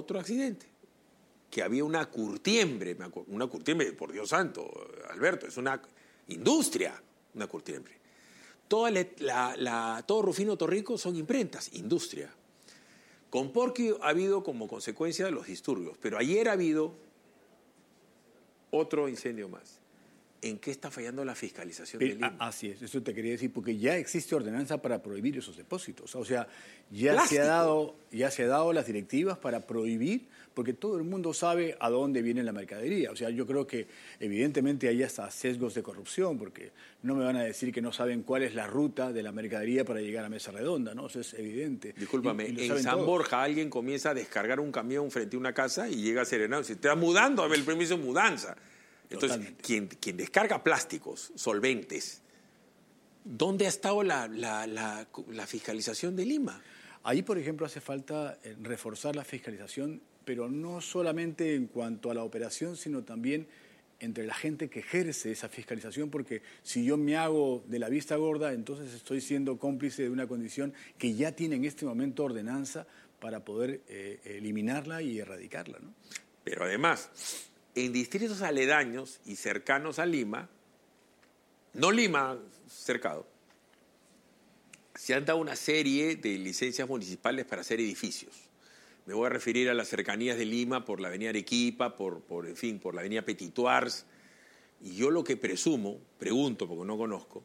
otro accidente, que había una curtiembre, una curtiembre, por Dios santo, Alberto, es una industria, una curtiembre. Todo Rufino Torrico son imprentas, industria. Con Porqui ha habido como consecuencia los disturbios, pero ayer ha habido otro incendio más. ¿En qué está fallando la fiscalización del Lima? Así es, eso te quería decir, porque ya existe ordenanza para prohibir esos depósitos. O sea, ya se ha dado las directivas para prohibir, porque todo el mundo sabe a dónde viene la mercadería. O sea, yo creo que evidentemente hay hasta sesgos de corrupción, porque no me van a decir que no saben cuál es la ruta de la mercadería para llegar a Mesa Redonda, ¿no? Eso es evidente. Discúlpame, en San Borja alguien comienza a descargar un camión frente a una casa y llega serenado. Se está mudando, a ver el permiso de mudanza. Entonces, quien descarga plásticos, solventes, ¿dónde ha estado la fiscalización de Lima? Ahí, por ejemplo, hace falta reforzar la fiscalización, pero no solamente en cuanto a la operación, sino también entre la gente que ejerce esa fiscalización, porque si yo me hago de la vista gorda, entonces estoy siendo cómplice de una condición que ya tiene en este momento ordenanza para poder eliminarla y erradicarla, ¿no? Pero además, en distritos aledaños y cercanos a Lima, no Lima cercado, se han dado una serie de licencias municipales para hacer edificios. Me voy a referir a las cercanías de Lima por la avenida Arequipa, por la avenida Petituars. Y yo lo que pregunto porque no conozco,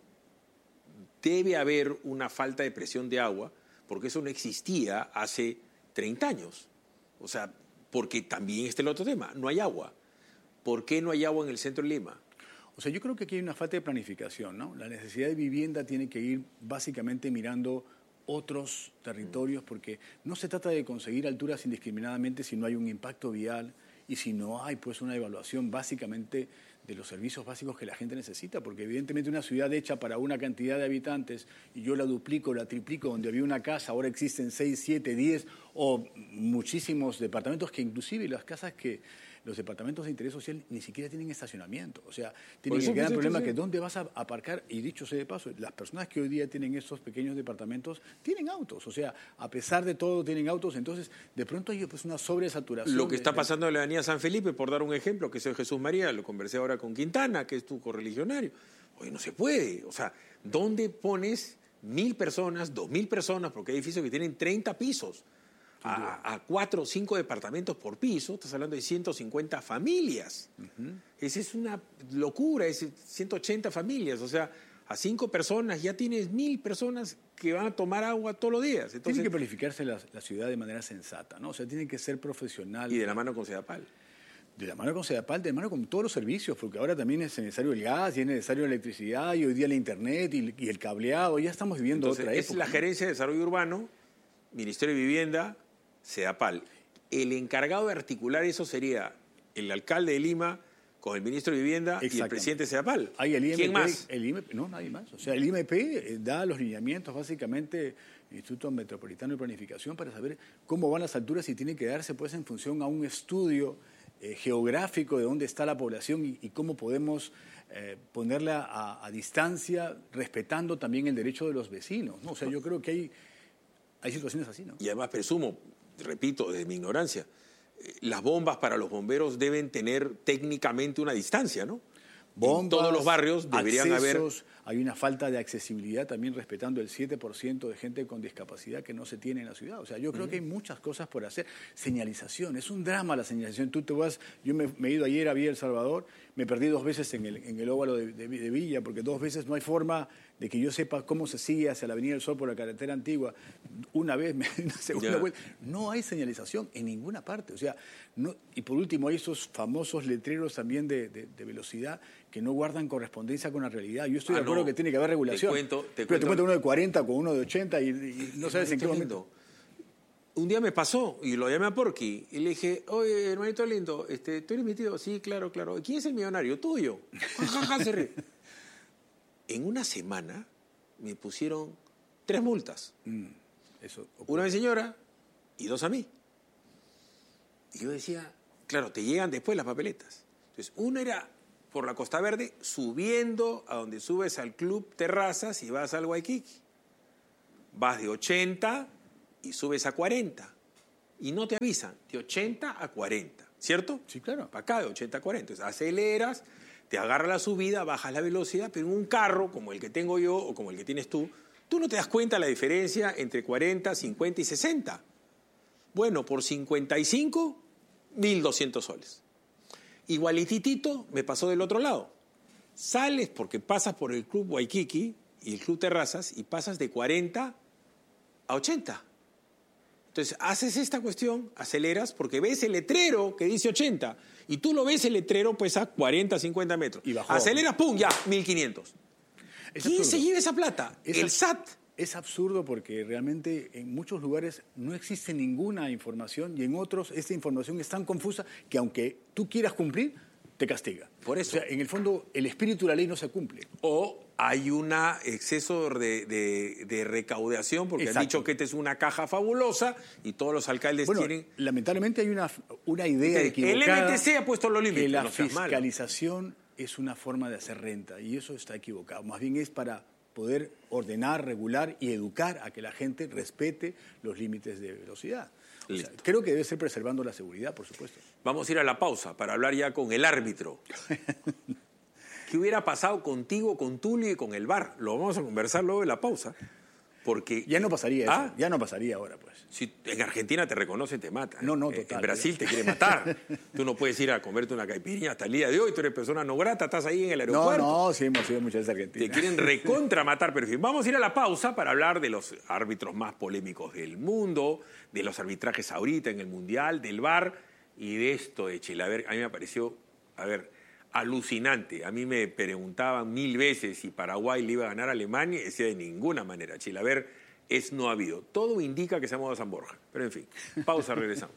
debe haber una falta de presión de agua, porque eso no existía hace 30 años. O sea, porque también está el otro tema, no hay agua. ¿Por qué no hay agua en el centro de Lima? O sea, yo creo que aquí hay una falta de planificación, ¿no? La necesidad de vivienda tiene que ir básicamente mirando otros territorios, porque no se trata de conseguir alturas indiscriminadamente si no hay un impacto vial y si no hay pues una evaluación básicamente de los servicios básicos que la gente necesita, porque evidentemente una ciudad hecha para una cantidad de habitantes y yo la duplico, la triplico, donde había una casa, ahora existen 6, 7, 10 o muchísimos departamentos que inclusive los departamentos de interés social ni siquiera tienen estacionamiento. O sea, tienen el gran problema que ¿dónde vas a aparcar? Y dicho sea de paso, las personas que hoy día tienen esos pequeños departamentos tienen autos. O sea, a pesar de todo tienen autos, entonces de pronto hay pues una sobresaturación. Lo que está pasando en la avenida San Felipe, por dar un ejemplo, que soy Jesús María, lo conversé ahora con Quintana, que es tu correligionario. Oye, no se puede. O sea, ¿dónde pones 1.000 personas, 2.000 personas? Porque hay edificios que tienen 30 pisos. A 4 o 5 departamentos por piso, estás hablando de 150 familias. Esa es una locura, es 180 familias. O sea, a 5 personas ya tienes 1.000 personas que van a tomar agua todos los días. Entonces, tiene que planificarse la ciudad de manera sensata, ¿no? O sea, tiene que ser profesional. Y de la mano con Sedapal. De la mano con Sedapal, de la mano con todos los servicios, porque ahora también es necesario el gas, y es necesario la electricidad, y hoy día la internet y el cableado. Ya estamos viviendo Entonces, otra época. Es la Gerencia de Desarrollo Urbano, Ministerio de Vivienda, Sedapal. El encargado de articular eso sería el alcalde de Lima con el ministro de Vivienda y el presidente de Sedapal. ¿Quién más? No, nadie más. O sea, el IMP da los lineamientos básicamente, el Instituto Metropolitano de Planificación, para saber cómo van las alturas y tiene que darse pues en función a un estudio geográfico de dónde está la población y cómo podemos ponerla a distancia, respetando también el derecho de los vecinos, ¿no? O sea, yo creo que hay situaciones así, ¿no? Y además presumo, repito, desde mi ignorancia, las bombas para los bomberos deben tener técnicamente una distancia, ¿no? Bombas, en todos los barrios deberían accesos, hay una falta de accesibilidad también respetando el 7% de gente con discapacidad que no se tiene en la ciudad. O sea, yo creo que hay muchas cosas por hacer. Señalización, es un drama la señalización. Yo me he ido ayer a Villa El Salvador, me perdí 2 veces en el óvalo de Villa, porque 2 veces no hay forma de que yo sepa cómo se sigue hacia la Avenida del Sol por la carretera antigua. Una vez, una segunda vuelta. No hay señalización en ninguna parte. O sea, y por último hay esos famosos letreros también de velocidad que no guardan correspondencia con la realidad. Yo estoy de acuerdo que tiene que haber regulación. Te cuento uno de 40 con uno de 80 y no sabes en qué momento. Un día me pasó y lo llamé a Porqui y le dije, oye, hermanito lindo, ¿tú eres mi tío? Sí, claro. ¿Quién es el millonario? Tuyo. Se ríe. En una semana me pusieron 3 multas. Una a mi señora y 2 a mí. Y yo decía, claro, te llegan después las papeletas. Entonces, uno era por la Costa Verde, subiendo a donde subes al Club Terrazas y vas al Waikiki. Vas de 80 y subes a 40. y no te avisan, de 80 a 40, ¿cierto? Sí, claro. Para acá de 80 a 40. Entonces aceleras, te agarra la subida, bajas la velocidad, pero en un carro como el que tengo yo o como el que tienes tú no te das cuenta la diferencia entre 40, 50 y 60. Bueno, por 55, 1.200 soles. Igualititito me pasó del otro lado. Sales porque pasas por el Club Waikiki y el Club Terrazas y pasas de 40 a 80. Entonces, haces esta cuestión, aceleras porque ves el letrero que dice 80 y tú lo ves el letrero pues a 40, 50 metros. Y bajó. Aceleras, ¡pum!, ya, 1.500. ¿Quién se lleva esa plata? El SAT. Es absurdo porque realmente en muchos lugares no existe ninguna información y en otros esta información es tan confusa que aunque tú quieras cumplir, te castiga. Por eso. O sea, en el fondo, el espíritu de la ley no se cumple. O hay un exceso de recaudación porque Exacto. han dicho que esta es una caja fabulosa y todos los alcaldes tienen... Lamentablemente hay una idea equivocada. El MTC ha puesto los límites. Que la no seas malo. fiscalización es una forma de hacer renta y eso está equivocado. Más bien es para poder ordenar, regular y educar a que la gente respete los límites de velocidad. O sea, creo que debe ser preservando la seguridad, por supuesto. Vamos a ir a la pausa para hablar ya con el árbitro. ¿Qué hubiera pasado contigo, con Tulio y con el VAR? Lo vamos a conversar luego de la pausa. Porque ya no pasaría eso, ya no pasaría ahora, pues. Si en Argentina te reconoce, te mata. No, total. En Brasil te quiere matar. Tú no puedes ir a comerte una caipirinha hasta el día de hoy. Tú eres persona no grata, estás ahí en el aeropuerto. No, sí hemos ido muchas veces a Argentina. Te quieren recontra matar, pero en fin. Vamos a ir a la pausa para hablar de los árbitros más polémicos del mundo, de los arbitrajes ahorita en el Mundial, del VAR y de esto de Chilaver. A mí me pareció, alucinante. A mí me preguntaban 1000 veces si Paraguay le iba a ganar a Alemania y decía de ninguna manera. Chilaver es no habido. Todo indica que se ha mudado a San Borja. Pero en fin, pausa, regresamos.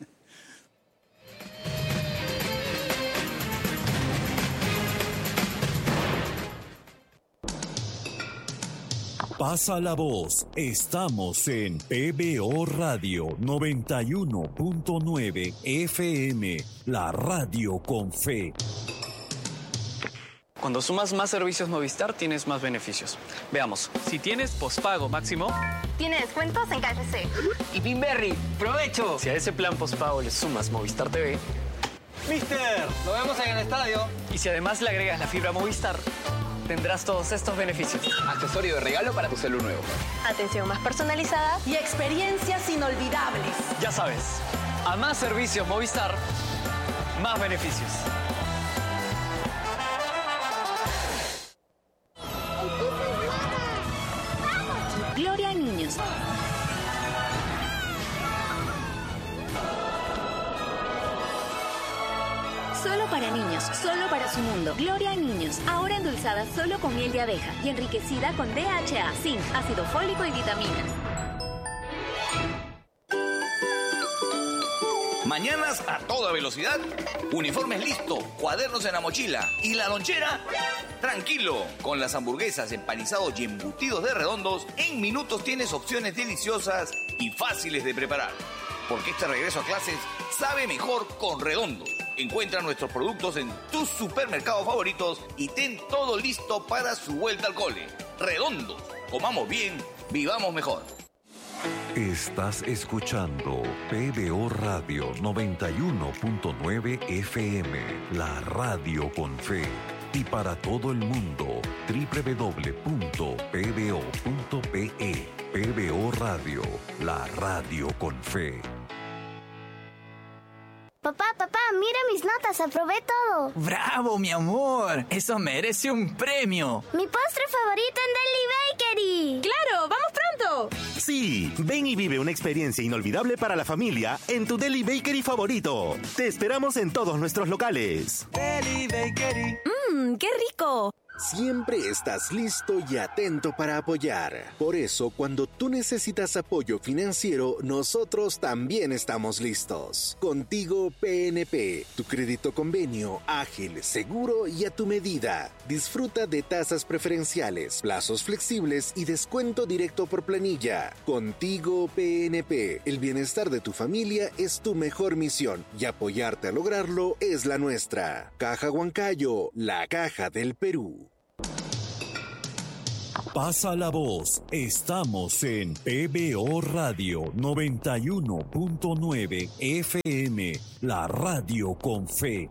Pasa la voz. Estamos en PBO Radio 91.9 FM, la radio con fe. Cuando sumas más servicios Movistar, tienes más beneficios. Veamos. Si tienes pospago máximo... Tiene descuentos en KFC. Y Pinberry, ¡provecho! Si a ese plan pospago le sumas Movistar TV... ¡Mister! ¡Nos vemos en el estadio! Y si además le agregas la fibra Movistar, tendrás todos estos beneficios. Accesorio de regalo para tu celu nuevo. Atención más personalizada y experiencias inolvidables. Ya sabes, a más servicios Movistar, más beneficios. Gloria a niños. Solo para niños, solo para su mundo. Gloria a niños, ahora endulzada solo con miel de abeja y enriquecida con DHA, zinc, ácido fólico y vitaminas. Mañanas a toda velocidad, uniformes listo, cuadernos en la mochila y la lonchera, tranquilo. Con las hamburguesas, empanizados y embutidos de Redondos, en minutos tienes opciones deliciosas y fáciles de preparar. Porque este regreso a clases sabe mejor con Redondos. Encuentra nuestros productos en tus supermercados favoritos y ten todo listo para su vuelta al cole. Redondos, comamos bien, vivamos mejor. Estás escuchando PBO Radio 91.9 FM, la radio con fe. Y para todo el mundo, www.pbo.pe. PBO Radio, la radio con fe. Papá, mira mis notas, aprobé todo. ¡Bravo, mi amor! ¡Eso merece un premio! ¡Mi postre favorito en Deli Bakery! ¡Claro! ¡Vamos pronto! Sí, ven y vive una experiencia inolvidable para la familia en tu Deli Bakery favorito. Te esperamos en todos nuestros locales. Deli Bakery. ¡Qué rico! Siempre estás listo y atento para apoyar. Por eso, cuando tú necesitas apoyo financiero, nosotros también estamos listos. Contigo, PNP, tu crédito convenio, ágil, seguro y a tu medida. Disfruta de tasas preferenciales, plazos flexibles y descuento directo por planilla. Contigo, PNP, el bienestar de tu familia es tu mejor misión y apoyarte a lograrlo es la nuestra. Caja Huancayo, la caja del Perú. Pasa la voz. Estamos en PBO Radio 91.9 FM, la radio con fe.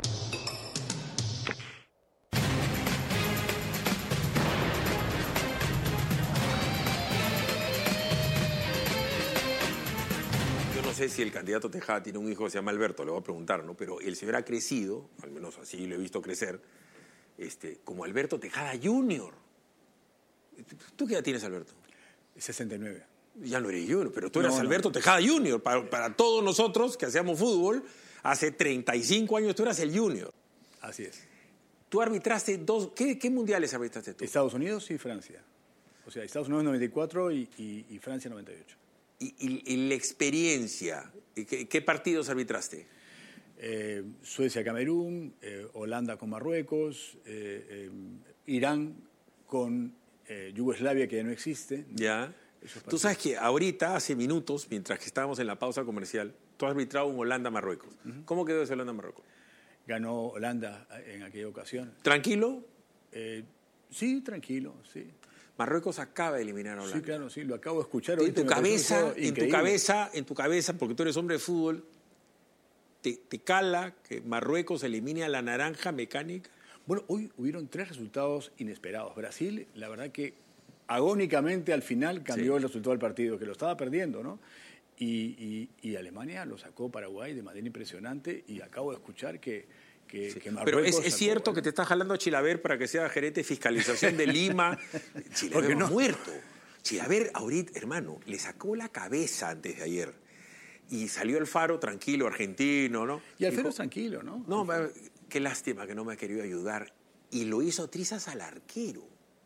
Yo no sé si el candidato Tejada tiene un hijo que se llama Alberto, le voy a preguntar, ¿no? Pero el señor ha crecido, al menos así lo he visto crecer, como Alberto Tejada Jr. ¿Tú qué edad tienes, Alberto? 69. Ya no eres junior, pero tú eras Alberto Tejada Jr. Para todos nosotros que hacíamos fútbol, hace 35 años tú eras el junior. Así es. Tú arbitraste dos... ¿Qué mundiales arbitraste tú? Estados Unidos y Francia. O sea, Estados Unidos 94 y Francia 98. ¿Y la experiencia? ¿Qué partidos arbitraste? Suecia-Camerún, Holanda con Marruecos, Irán con Yugoslavia, que ya no existe. Ya. Tú sabes que ahorita, hace minutos, mientras que estábamos en la pausa comercial, tú has arbitrado un Holanda-Marruecos. ¿Cómo quedó ese Holanda-Marruecos? Ganó Holanda en aquella ocasión. ¿Tranquilo? Sí, tranquilo, sí. Marruecos acaba de eliminar a Holanda. Sí, claro, sí, lo acabo de escuchar. En tu cabeza, porque tú eres hombre de fútbol, ¿te cala que Marruecos elimine a la naranja mecánica? Bueno, hoy hubieron 3 resultados inesperados. Brasil, la verdad que agónicamente al final cambió el resultado del partido, que lo estaba perdiendo, ¿no? Y Alemania lo sacó Paraguay de manera impresionante y acabo de escuchar que Marruecos... Pero es cierto que te estás jalando a Chilaver para que sea gerente de fiscalización de Lima. Chilaver no ha muerto. Chilaver ahorita, hermano, le sacó la cabeza antes de ayer. Y salió el Faro tranquilo, argentino, ¿no? Y Alfredo es tranquilo, ¿no? No, qué lástima que no me ha querido ayudar. Y lo hizo trizas al arquero.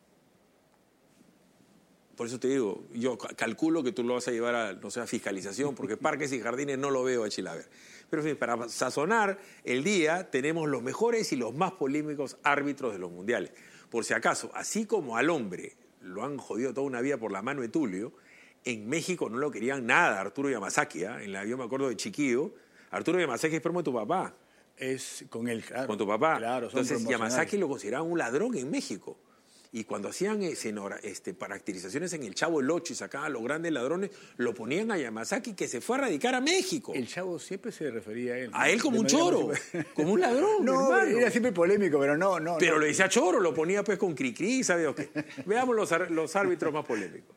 Por eso te digo, yo calculo que tú lo vas a llevar a, no sé, a fiscalización, porque Parques y Jardines no lo veo a Chilaver. Pero en fin, para sazonar el día, tenemos los mejores y los más polémicos árbitros de los mundiales. Por si acaso, así como al hombre lo han jodido toda una vida por la mano de Tulio, en México no lo querían nada Arturo Yamazaki, ¿eh? Yo me acuerdo de chiquillo. Arturo Yamazaki es primo de tu papá. Es con él, claro. Con tu papá. Claro, son entonces Yamazaki lo consideraban un ladrón en México. Y cuando hacían caracterizaciones en El Chavo el 8 y sacaban a los grandes ladrones, lo ponían a Yamazaki, que se fue a radicar a México. El Chavo siempre se refería a él, ¿no? A él como un choro, como un ladrón. No, hermano. era siempre polémico, pero no. Pero le decía choro, lo ponía pues con cri-cri, ¿sabes qué? Veamos los árbitros más polémicos.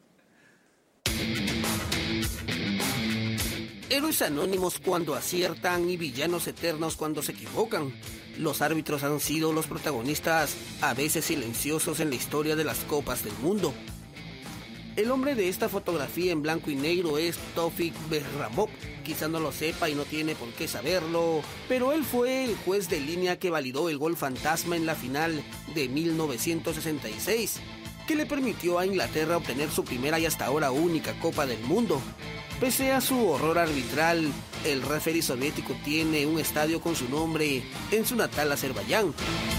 Héroes anónimos cuando aciertan y villanos eternos cuando se equivocan. Los árbitros han sido los protagonistas, a veces silenciosos, en la historia de las Copas del Mundo. El hombre de esta fotografía en blanco y negro es Tofik Behramov. Quizá no lo sepa y no tiene por qué saberlo, pero él fue el juez de línea que validó el gol fantasma en la final de 1966, que le permitió a Inglaterra obtener su primera y hasta ahora única Copa del Mundo. Pese a su horror arbitral, el referee soviético tiene un estadio con su nombre en su natal Azerbaiyán.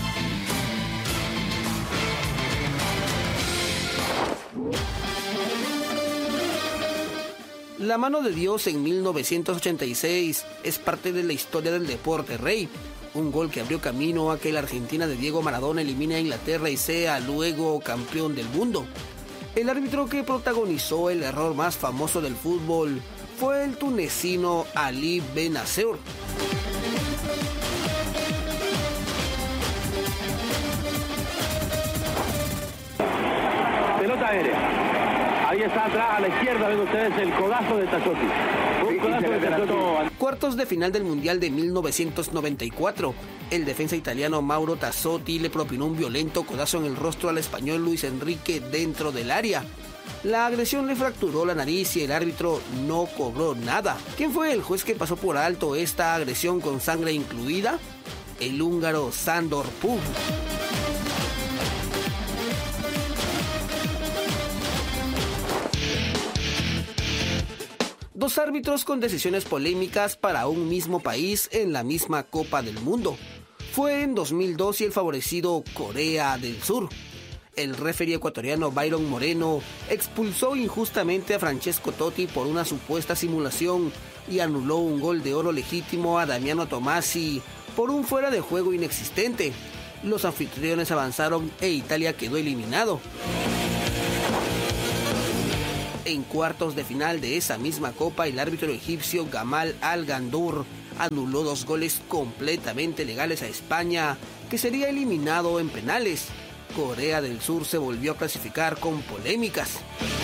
La mano de Dios en 1986 es parte de la historia del deporte rey. Un gol que abrió camino a que la Argentina de Diego Maradona elimine a Inglaterra y sea luego campeón del mundo. El árbitro que protagonizó el error más famoso del fútbol fue el tunecino Ali Benasser. Pelota aérea. Ahí está atrás a la izquierda, ven ustedes el codazo de Tassotti. Un codazo de Tassotti. Cuartos de final del Mundial de 1994. El defensa italiano Mauro Tassotti le propinó un violento codazo en el rostro al español Luis Enrique dentro del área. La agresión le fracturó la nariz y el árbitro no cobró nada. ¿Quién fue el juez que pasó por alto esta agresión con sangre incluida? El húngaro Sándor Pug. Dos árbitros con decisiones polémicas para un mismo país en la misma Copa del Mundo. Fue en 2002 y el favorecido Corea del Sur. El referee ecuatoriano Byron Moreno expulsó injustamente a Francesco Totti por una supuesta simulación y anuló un gol de oro legítimo a Damiano Tommasi por un fuera de juego inexistente. Los anfitriones avanzaron e Italia quedó eliminado. En cuartos de final de esa misma copa, el árbitro egipcio Gamal Al-Gandour anuló 2 goles completamente legales a España, que sería eliminado en penales. Corea del Sur se volvió a clasificar con polémicas.